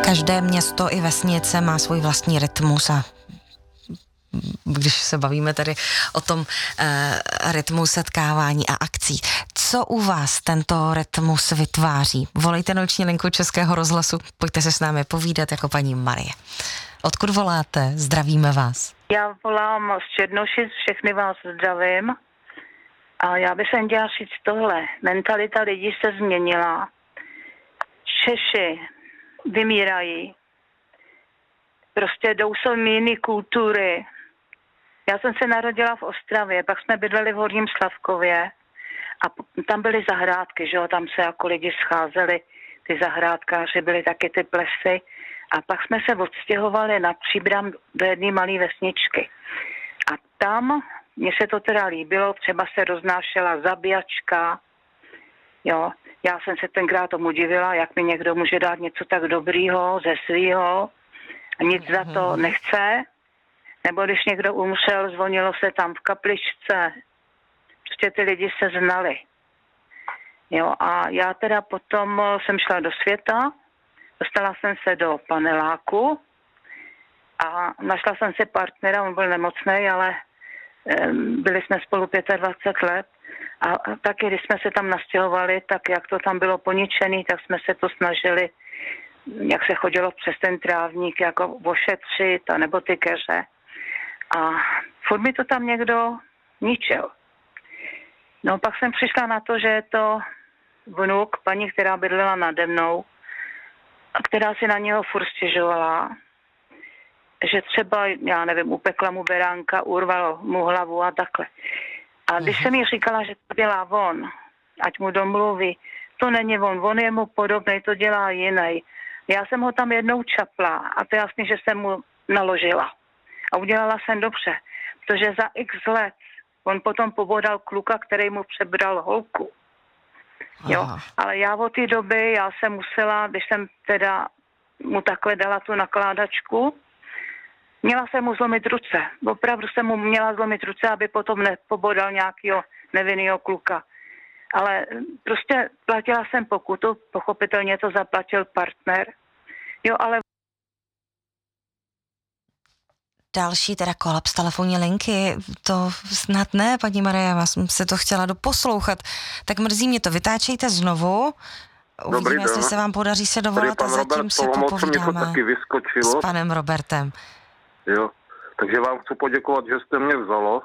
Každé město i vesnice má svůj vlastní rytmus a když se bavíme tady o tom rytmu setkávání a akcí. Co u vás tento rytmus vytváří? Volejte noční linku Českého rozhlasu, pojďte se s námi povídat jako paní Marie. Odkud voláte? Zdravíme vás. Já volám z Černošic, všechny vás zdravím. A já bych sem chtěla říct tohle. Mentalita lidí se změnila. Češi vymírají. Prostě jdou jsou jiné kultury. Já jsem se narodila v Ostravě, pak jsme bydleli v Horním Slavkově a tam byly zahrádky, že jo, tam se jako lidi scházeli, ty zahrádkáři, byly taky ty plesy a pak jsme se odstěhovali na Příbram do jedné malé vesničky. A tam, mně se to teda líbilo, třeba se roznášela zabíjačka, jo, já jsem se tenkrát tomu divila, jak mi někdo může dát něco tak dobrýho ze svýho a nic za to nechce. Nebo když někdo umřel, zvonilo se tam v kapličce. Prostě ty lidi se znali. Jo, a já teda potom jsem šla do světa, dostala jsem se do paneláku a našla jsem si partnera, on byl nemocný, ale byli jsme spolu 25 let. A taky, když jsme se tam nastěhovali, tak jak to tam bylo poničený, tak jsme se to snažili, jak se chodilo přes ten trávník, jako ošetřit, nebo ty keře. A furt mi to tam někdo ničil. No pak jsem přišla na to, že je to vnuk paní, která bydlela nade mnou a která si na něho furt stěžovala, že třeba, já nevím, upekla mu beránka, urval mu hlavu a takhle. A když jsem jí říkala, že to dělá on, ať mu domluví, to není on je mu podobný, to dělá jiný. Já jsem ho tam jednou čapla a to jasně, že jsem mu naložila. A udělala jsem dobře, protože za x let on potom pobodal kluka, který mu přebral holku. Jo, ale já od té doby, já jsem musela, když jsem teda mu takhle dala tu nakládačku, měla jsem mu zlomit ruce. Opravdu jsem mu měla zlomit ruce, aby potom nepobodal nějakého nevinného kluka. Ale prostě platila jsem pokutu, pochopitelně to zaplatil partner. Jo, ale Další teda kolaps telefonní linky, to snad ne, paní Marie, já jsem se to chtěla doposlouchat, tak mrzí mě to, vytáčejte znovu, uvidíme, jestli se vám podaří se dovolat a zatím si popovídáme s panem Robertem. Jo, takže vám chci poděkovat, že jste mě vzalo.